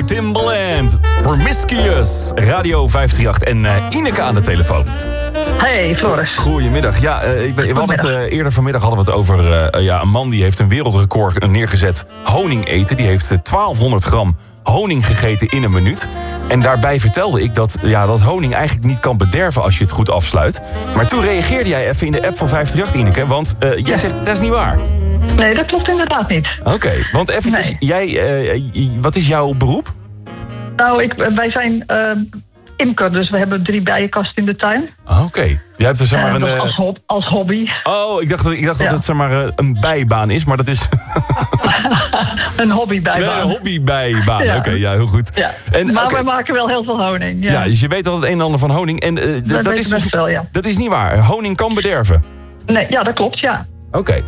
Timbaland. Promiscuous. Radio 538 en Ineke aan de telefoon. Hey, Floris. Goedemiddag. Ja, we hadden het eerder vanmiddag hadden we het over een man die heeft een wereldrecord neergezet honing eten. Die heeft 1200 gram honing gegeten in een minuut. En daarbij vertelde ik dat honing eigenlijk niet kan bederven als je het goed afsluit. Maar toen reageerde jij even in de app van 538, Ineke, want jij zegt dat is niet waar. Nee, dat klopt inderdaad niet. Oké, want eventjes, wat is jouw beroep? Nou, wij zijn imker, dus we hebben 3 bijenkasten in de tuin. Oké. Jij hebt er zomaar als hobby. Oh, ik dacht dat het zomaar een bijbaan is, maar dat is... Een hobbybijbaan. Nee, een hobbybijbaan. Ja. Oké, ja, heel goed. Ja. Maar wij maken wel heel veel honing. Ja, dus je weet al het een en ander van honing. En dat is dus wel, ja. Dat is niet waar. Honing kan bederven. Nee, ja, dat klopt, ja. Oké.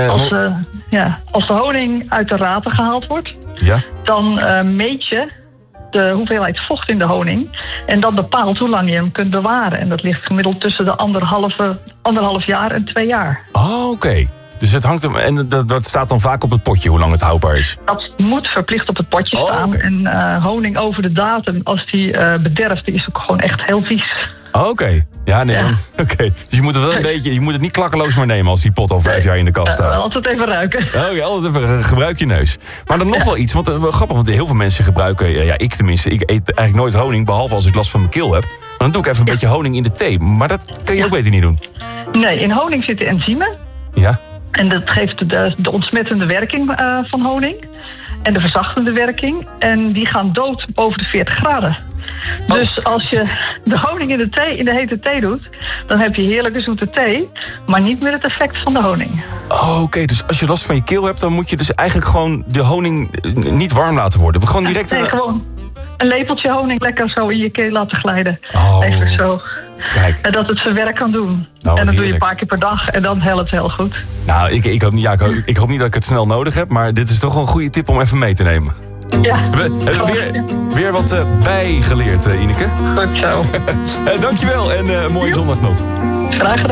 Als de honing uit de raten gehaald wordt, dan meet je de hoeveelheid vocht in de honing. En dat bepaalt hoe lang je hem kunt bewaren. En dat ligt gemiddeld tussen de anderhalf jaar en 2 jaar. Oh, oké. Dus het hangt en dat staat dan vaak op het potje hoe lang het houdbaar is? Dat moet verplicht op het potje staan. Okay. En honing over de datum, als die bederft, die is ook gewoon echt heel vies. Oké. Ja, nee, dan. Oké. Dus je moet het wel een beetje, je moet het niet klakkeloos maar nemen als die pot al 5 jaar in de kast staat. Altijd even ruiken. Oké, altijd even gebruik je neus. Maar dan nog wel iets, want grappig, want heel veel mensen gebruiken, ik tenminste, ik eet eigenlijk nooit honing, behalve als ik last van mijn keel heb. Maar dan doe ik even een beetje honing in de thee. Maar dat kan je ook beter niet doen. Nee, in honing zitten enzymen. Ja. En dat geeft de ontsmettende werking van honing. En de verzachtende werking. En die gaan dood boven de 40 graden. Dus als je de honing in de hete thee doet, dan heb je heerlijke zoete thee, maar niet meer het effect van de honing. Oké, dus als je last van je keel hebt, dan moet je dus eigenlijk gewoon de honing niet warm laten worden. Gewoon direct... Nee, gewoon een lepeltje honing lekker zo in je keel laten glijden. Oh. Even zo. Kijk. En dat het zijn werk kan doen. Nou, en dat heerlijk. doe je een paar keer per dag en dan helpt het heel goed. Nou, ik hoop niet dat ik het snel nodig heb, maar dit is toch wel een goede tip om even mee te nemen. Ja. We hebben weer wat bijgeleerd, Ineke. Goed zo. Dankjewel en mooie zondag nog. Graag gedaan.